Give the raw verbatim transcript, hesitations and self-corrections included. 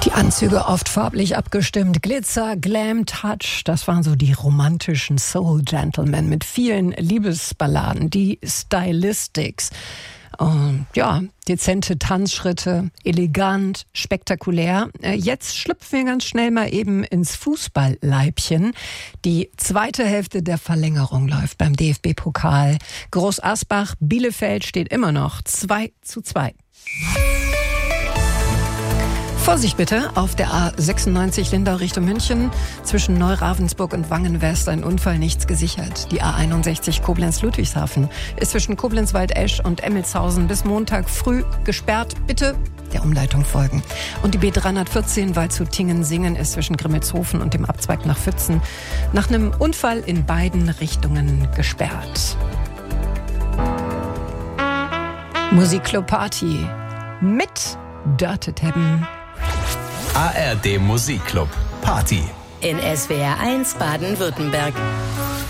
Die Anzüge oft farblich abgestimmt, Glitzer, Glam, Touch, das waren so die romantischen Soul-Gentlemen mit vielen Liebesballaden, die Stylistics. Und ja, dezente Tanzschritte, elegant, spektakulär. Jetzt schlüpfen wir ganz schnell mal eben ins Fußballleibchen. Die zweite Hälfte der Verlängerung läuft beim D F B-Pokal. Groß Asbach, Bielefeld steht immer noch zwei zu zwei. Vorsicht bitte, auf der A sechsundneunzig Lindau Richtung München, zwischen Neuravensburg und Wangen-West ein Unfall, nichts gesichert. Die A einundsechzig Koblenz-Ludwigshafen ist zwischen Koblenz-Waldesch und Emmelshausen bis Montag früh gesperrt. Bitte der Umleitung folgen. Und die B dreihundertvierzehn Waldshut-Tingen-Singen ist zwischen Grimmelshofen und dem Abzweig nach Pfützen nach einem Unfall in beiden Richtungen gesperrt. Musikclub Party mit Dörte Tebben. A R D Musikclub Party in S W R eins Baden-Württemberg.